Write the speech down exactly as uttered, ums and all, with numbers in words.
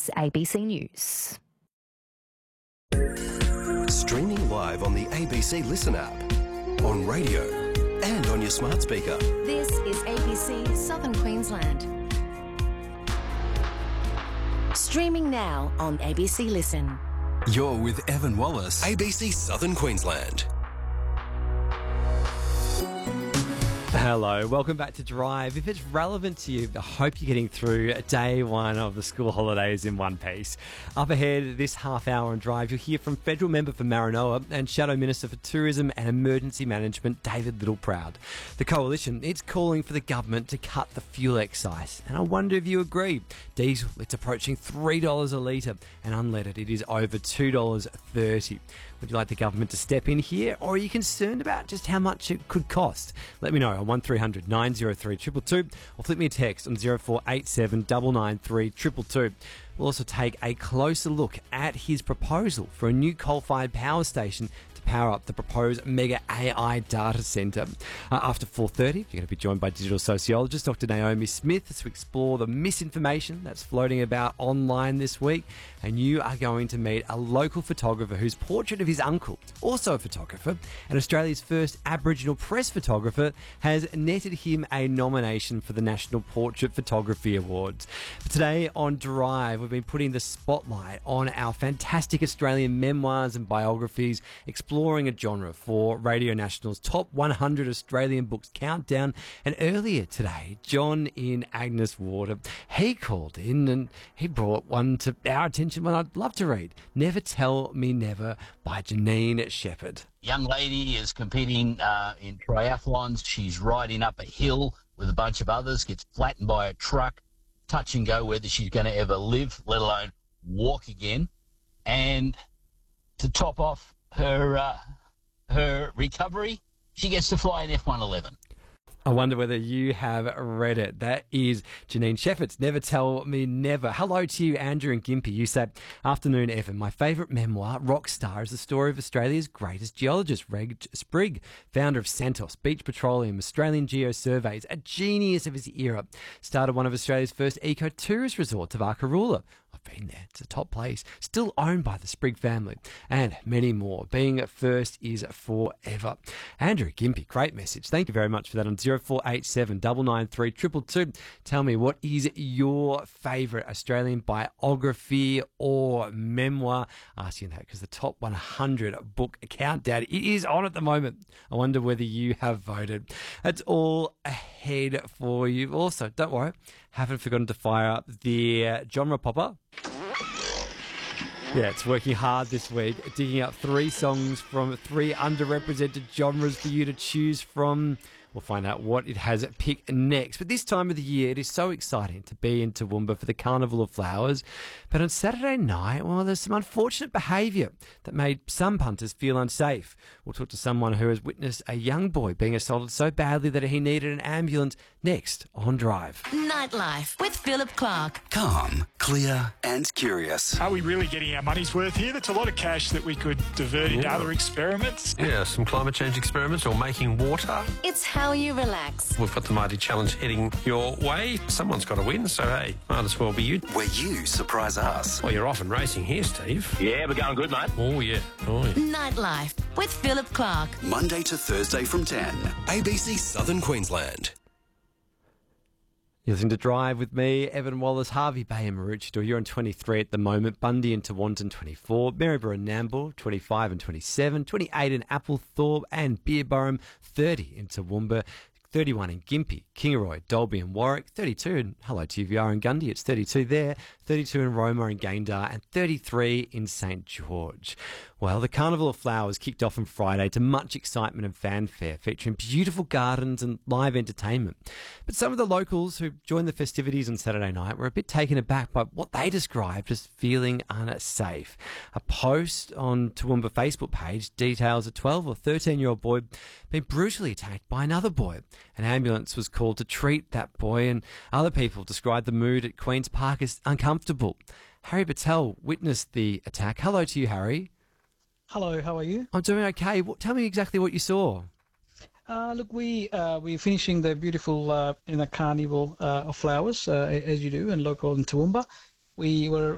It's A B C News. Streaming live on the A B C Listen app, on radio and on your smart speaker. This is A B C Southern Queensland. Streaming now on A B C Listen. You're with Evan Wallace, A B C Southern Queensland. Hello, welcome back to Drive. If it's relevant to you, I hope you're getting through day one of the school holidays in one piece. Up ahead this half hour on Drive, you'll hear from Federal Member for Maranoa and Shadow Minister for Tourism and Emergency Management, David Littleproud. The Coalition, it's calling for the government to cut the fuel excise. And I wonder if you agree. Diesel, it's approaching three dollars a litre, and unleaded, it is over two dollars thirty. Would you like the government to step in here, or are you concerned about just how much it could cost? Let me know on one three hundred nine oh three two two two, or flip me a text on zero four eight seven nine nine three two two two. We'll also take a closer look at his proposal for a new coal-fired power station to power up the proposed mega A I data centre. Uh, after four thirty, you're going to be joined by digital sociologist Doctor Naomi Smith to explore the misinformation that's floating about online this week. And you are going to meet a local photographer whose portrait of his uncle, also a photographer, and Australia's first Aboriginal press photographer, has netted him a nomination for the National Portrait Photography Awards. But today on Drive, we've been putting the spotlight on our fantastic Australian memoirs and biographies, exploring a genre for Radio National's Top one hundred Australian Books Countdown. And earlier today, John in Agnes Water, he called in and he brought one to our attention, one I'd love to read, Never Tell Me Never by Janine Shepherd. Young lady is competing uh, in triathlons. She's riding up a hill with a bunch of others, gets flattened by a truck, touch and go whether she's going to ever live, let alone walk again. And to top off her uh, her recovery, she gets to fly an F one eleven. I wonder whether you have read it. That is Janine Shepherd's Never Tell Me Never. Hello to you, Andrew and Gympie. You said, afternoon, Evan. My favourite memoir, Rockstar, is the story of Australia's greatest geologist, Reg Sprigg, founder of Santos, Beach Petroleum, Australian Geosurveys, a genius of his era. Started one of Australia's first eco-tourist resorts of Arkaroola. I've been there. It's a top place. Still owned by the Sprigg family. And many more. Being first is forever. Andrew Gympie, great message. Thank you very much for that on zero four eight seven nine nine three two two two. Tell me, what is your favourite Australian biography or memoir? Asking that because the top one hundred book countdown, it is on at the moment. I wonder whether you have voted. That's all ahead for you. Also, don't worry, haven't forgotten to fire up the uh, genre popper. Yeah, it's working hard this week, digging up three songs from three underrepresented genres for you to choose from. We'll find out what it has picked next. But this time of the year, it is so exciting to be in Toowoomba for the Carnival of Flowers. But on Saturday night, well, there's some unfortunate behaviour that made some punters feel unsafe. We'll talk to someone who has witnessed a young boy being assaulted so badly that he needed an ambulance next on Drive. Nightlife with Philip Clark. Calm, clear and curious. Are we really getting our money's worth here? That's a lot of cash that we could divert into other experiments. Yeah, some climate change experiments or making water. It's how you relax. We've got the Mighty Challenge heading your way. Someone's got to win, so hey, might as well be you. Where you surprise us. Well, you're off and racing here, Steve. Yeah, we're going good, mate. Oh, yeah. Oh, yeah. Nightlife with Philip Clark. Monday to Thursday from ten. A B C Southern Queensland. You're listening to Drive with me, Evan Wallace, Harvey Bay and Maroochydore. You're on twenty-three at the moment. Bundy and Tewantin, twenty-four. Maryborough and Nambour, twenty-five and twenty-seven. twenty-eight in Applethorpe and Beerburrum. thirty in Toowoomba. thirty-one in Gympie, Kingaroy, Dalby and Warwick. thirty-two in, hello T V R and Gundy, it's thirty-two there. thirty-two in Roma and Gayndah, and thirty-three in St George. Well, the Carnival of Flowers kicked off on Friday to much excitement and fanfare, featuring beautiful gardens and live entertainment. But some of the locals who joined the festivities on Saturday night were a bit taken aback by what they described as feeling unsafe. A post on Toowoomba Facebook page details a twelve or thirteen-year-old boy being brutally attacked by another boy. An ambulance was called to treat that boy, and other people described the mood at Queen's Park as uncomfortable. Harry Patel witnessed the attack. Hello to you, Harry. Hello, how are you? I'm doing okay. What, tell me exactly what you saw. Uh, look, we uh, we're finishing the beautiful uh, in the carnival uh, of flowers, uh, as you do, and local in Toowoomba. We were